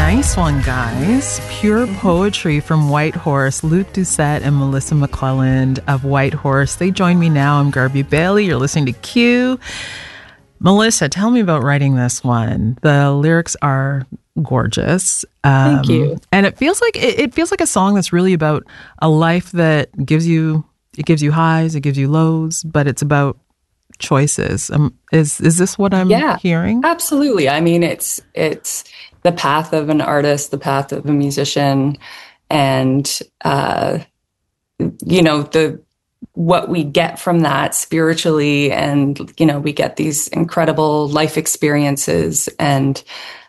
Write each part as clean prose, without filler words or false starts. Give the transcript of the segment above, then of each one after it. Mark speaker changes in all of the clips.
Speaker 1: Nice one, guys. Pure poetry from White Horse. Luke Doucette and Melissa McClelland of White Horse. They join me now. I'm Garby Bailey. You're listening to Q. Melissa, tell me about writing this one. The lyrics are gorgeous.
Speaker 2: Thank you.
Speaker 1: And it feels like a song that's really about a life that gives you highs, it gives you lows, but it's about choices. Is this what I'm hearing?
Speaker 2: Absolutely. I mean, it's the path of an artist, the path of a musician, and what we get from that spiritually, and we get these incredible life experiences, and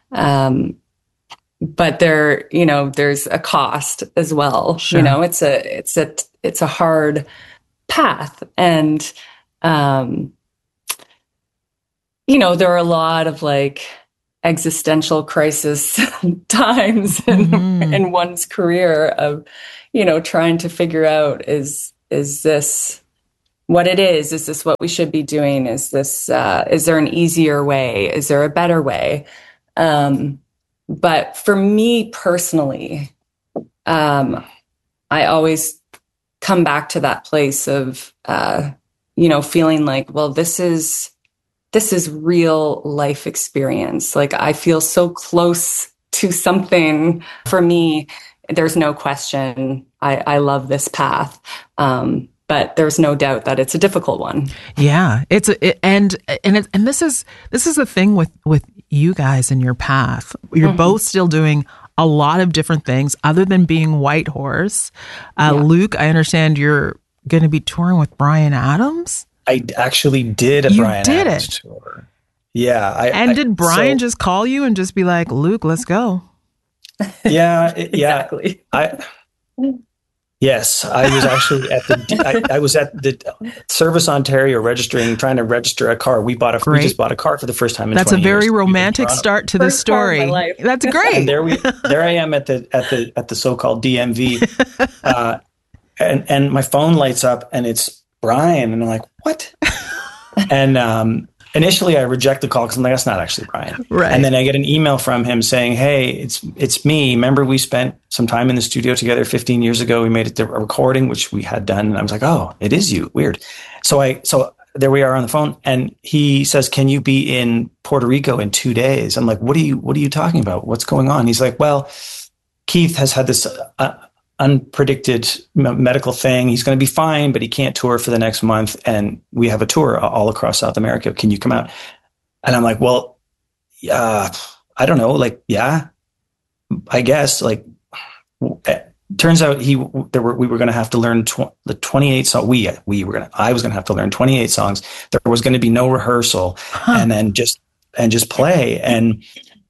Speaker 2: but there's a cost as well.
Speaker 1: Sure.
Speaker 2: It's a hard path, and there are a lot of existential crisis times in one's career of, trying to figure out, is this what it is? Is this what we should be doing? Is there an easier way? Is there a better way? But for me personally, I always come back to that place of, feeling like, well, this is real life experience. I feel so close to something. For me, there's no question. I love this path. But there's no doubt that it's a difficult one.
Speaker 1: Yeah, and this is the thing with you guys and your path. You're both still doing a lot of different things other than being White Horse. Luke, I understand you're going to be touring with Bryan Adams.
Speaker 3: I actually did a Bryan Adams tour. Yeah.
Speaker 1: Did Bryan just call you and just be like, Luke, let's go?
Speaker 3: Yeah.
Speaker 2: Exactly.
Speaker 3: Yes, I was actually I was at the Service Ontario trying to register a car. We just bought a car for the first time in 20 years.
Speaker 1: That's a very romantic start to the story. That's great.
Speaker 3: And there I am at the so-called DMV, and my phone lights up and it's Bryan, and I'm like, what? And initially I reject the call because I'm like, that's not actually Bryan.
Speaker 1: Right.
Speaker 3: And then I get an email from him saying, hey, it's me. Remember we spent some time in the studio together 15 years ago. We made it a recording, which we had done. And I was like, oh, it is you. Weird. So there we are on the phone, and he says, can you be in Puerto Rico in 2 days? I'm like, what are you talking about? What's going on? He's like, well, Keith has had this unpredicted medical thing. He's going to be fine, but he can't tour for the next month. And we have a tour all across South America. Can you come out? And I'm like, well, I don't know. Yeah, I guess. Turns out we were going to have to learn the 28 songs. I was going to have to learn 28 songs. There was going to be no rehearsal, and then just play. And,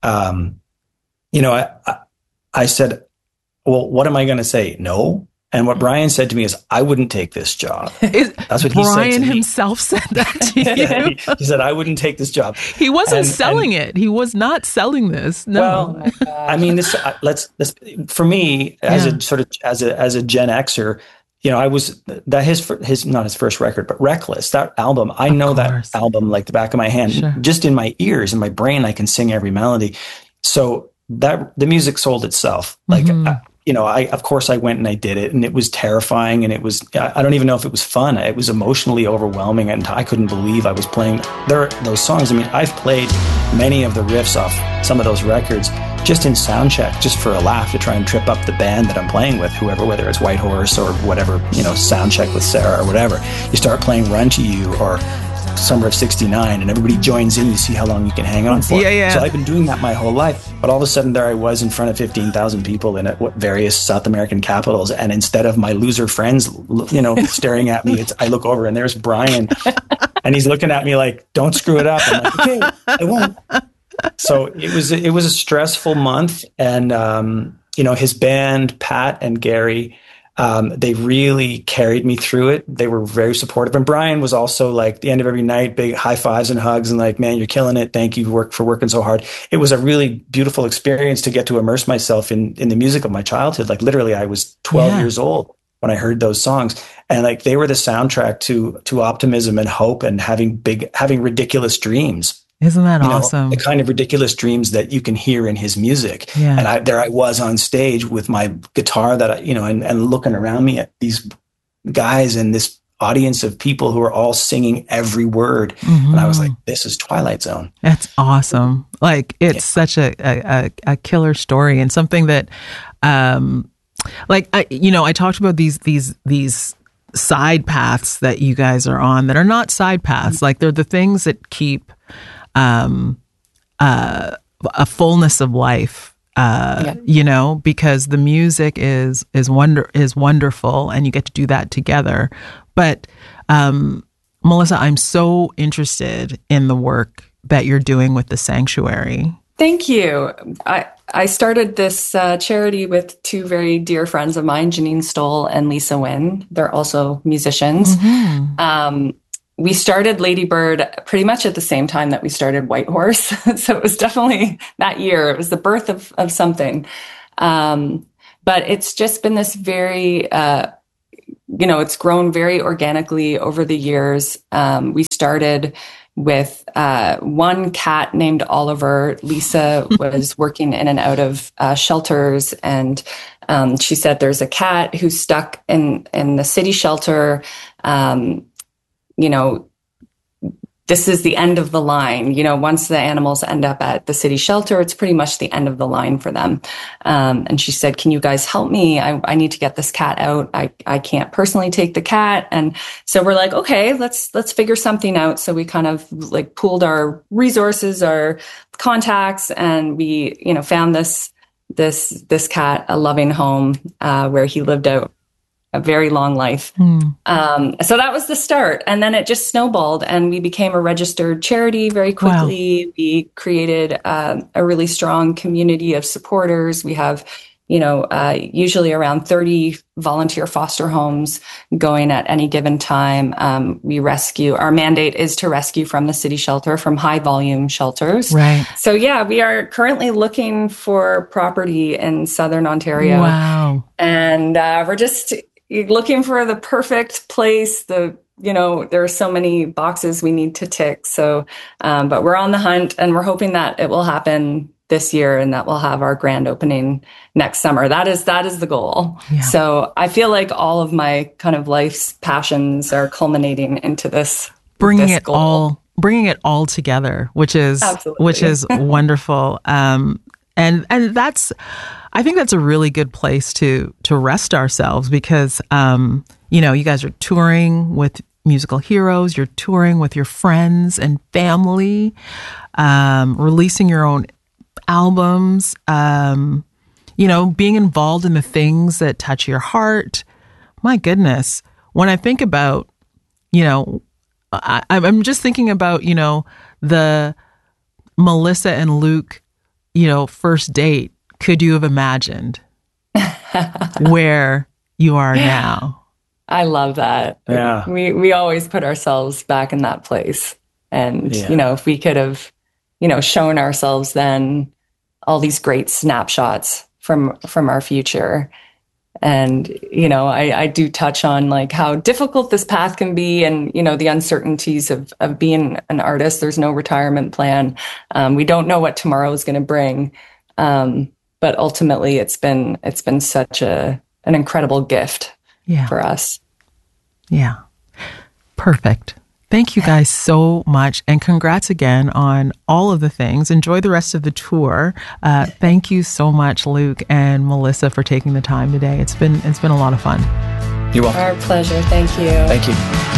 Speaker 3: I said, well, what am I going to say? No. And what Bryan said to me is, I wouldn't take this job. That's what he said to me.
Speaker 1: Bryan himself said that to you.
Speaker 3: He said, I wouldn't take this job.
Speaker 1: He wasn't selling it. He was not selling this. No.
Speaker 3: Well, I mean, this, for me, as a Gen Xer, I was not his first record, but Reckless, that album. I know that album like the back of my hand.
Speaker 1: Sure.
Speaker 3: Just in my ears, in my brain, I can sing every melody. So that the music sold itself. Of course I went and I did it, and it was terrifying, and I don't even know if it was fun. It was emotionally overwhelming, and I couldn't believe I was playing those songs. I mean, I've played many of the riffs off some of those records just in sound check, just for a laugh, to try and trip up the band that I'm playing with, whether it's White Horse or whatever, sound check with Sarah or whatever. You start playing Run to You or Summer of '69, and everybody joins in. You see how long you can hang on for.
Speaker 1: Yeah.
Speaker 3: So I've been doing that my whole life, but all of a sudden there I was in front of 15,000 people in various South American capitals, and instead of my loser friends, staring at me, I look over and there's Bryan, and he's looking at me like, "Don't screw it up." I'm like, "Okay, I won't." So it was a stressful month, and his band, Pat and Gary. They really carried me through it. They were very supportive. And Bryan was also like, the end of every night, big high fives and hugs and like, man, you're killing it. Thank you for working so hard. It was a really beautiful experience to get to immerse myself in the music of my childhood. Like literally I was 12 years old when I heard those songs, and they were the soundtrack to optimism and hope and having ridiculous dreams.
Speaker 1: Isn't that awesome?
Speaker 3: The kind of ridiculous dreams that you can hear in his music.
Speaker 1: Yeah.
Speaker 3: And there I was on stage with my guitar that and looking around me at these guys and this audience of people who are all singing every word. Mm-hmm. And I was like, this is Twilight Zone.
Speaker 1: That's awesome. Like, it's such a killer story, and something that, I talked about these side paths that you guys are on that are not side paths. Like, they're the things that keep a fullness of life. Because the music is wonderful, and you get to do that together. But Melissa, I'm so interested in the work that you're doing with the Sanctuary.
Speaker 2: Thank you. I started this charity with two very dear friends of mine, Janine Stoll and Lisa Nguyen. They're also musicians. Mm-hmm. We started Lady Bird pretty much at the same time that we started White Horse. So it was definitely that year. It was the birth of something. But it's just been this very, it's grown very organically over the years. We started with one cat named Oliver. Lisa was working in and out of shelters, and she said there's a cat who's stuck in the city shelter. This is the end of the line. Once the animals end up at the city shelter, it's pretty much the end of the line for them. And she said, can you guys help me? I need to get this cat out. I can't personally take the cat. And so we're like, okay, let's figure something out. So we kind of like pooled our resources, our contacts, and we, found this cat a loving home, where he lived out a very long life. So that was the start. And then it just snowballed, and we became a registered charity very quickly. Wow. We created a really strong community of supporters. We have, usually around 30 volunteer foster homes going at any given time. Our mandate is to rescue from the city shelter, from high volume shelters.
Speaker 1: Right.
Speaker 2: So yeah, we are currently looking for property in Southern Ontario.
Speaker 1: Wow.
Speaker 2: And we're just looking for the perfect place. There are so many boxes we need to tick. So, but we're on the hunt, and we're hoping that it will happen this year, and that we'll have our grand opening next summer. That is the goal. Yeah. So I feel like all of my kind of life's passions are culminating into this.
Speaker 1: Bringing it all together, which is wonderful. And that's, I think that's a really good place to rest ourselves, because, you guys are touring with musical heroes, you're touring with your friends and family, releasing your own albums, being involved in the things that touch your heart. My goodness. When I think about, I'm just thinking about, the Melissa and Luke, first date. Could you have imagined where you are now?
Speaker 2: I love that.
Speaker 3: Yeah.
Speaker 2: We always put ourselves back in that place. And, if we could have, shown ourselves then all these great snapshots from our future. And, I do touch on like how difficult this path can be, and, the uncertainties of being an artist. There's no retirement plan. We don't know what tomorrow is going to bring. But ultimately it's been such an incredible gift for us.
Speaker 1: Yeah. Perfect. Thank you guys so much. And congrats again on all of the things. Enjoy the rest of the tour. Thank you so much, Luke and Melissa, for taking the time today. It's been a lot of fun.
Speaker 3: You're welcome.
Speaker 2: Our pleasure. Thank you.
Speaker 3: Thank you.